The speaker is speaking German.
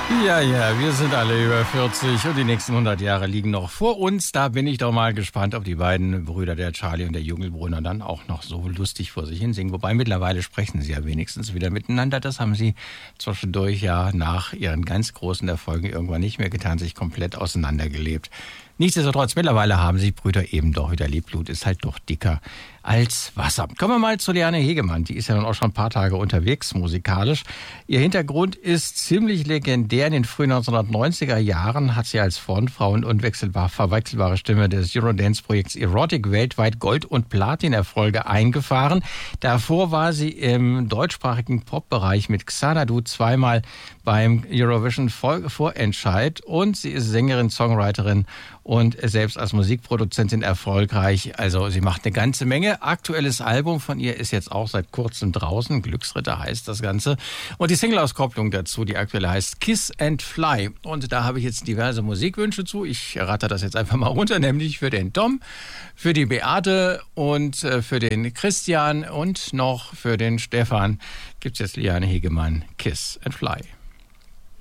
Ja, wir sind alle über 40 und die nächsten 100 Jahre liegen noch vor uns. Da bin ich doch mal gespannt, ob die beiden Brüder, der Charlie und der Jungelbrunner, dann auch noch so lustig vor sich hin singen. Wobei mittlerweile sprechen sie ja wenigstens wieder miteinander. Das haben sie zwischendurch ja nach ihren ganz großen Erfolgen irgendwann nicht mehr getan, sich komplett auseinandergelebt. Nichtsdestotrotz, mittlerweile haben sie Brüder eben doch wieder lieb. Blut ist halt doch dicker als Wasser. Kommen wir mal zu Liane Hegemann. Die ist ja nun auch schon ein paar Tage unterwegs musikalisch. Ihr Hintergrund ist ziemlich legendär. In den frühen 1990er Jahren hat sie als Frontfrau und verwechselbare Stimme des Eurodance-Projekts Erotic weltweit Gold- und Platin-Erfolge eingefahren. Davor war sie im deutschsprachigen Pop-Bereich mit Xanadu zweimal beim Eurovision Vorentscheid und sie ist Sängerin, Songwriterin und selbst als Musikproduzentin erfolgreich. Also sie macht eine ganze Menge. Aktuelles Album von ihr ist jetzt auch seit kurzem draußen. Glücksritter heißt das Ganze. Und die Single-Auskopplung dazu, die aktuelle heißt Kiss and Fly. Und da habe ich jetzt diverse Musikwünsche zu. Ich ratter das jetzt einfach mal runter, nämlich für den Tom, für die Beate und für den Christian und noch für den Stefan gibt's jetzt Liane Hegemann Kiss and Fly.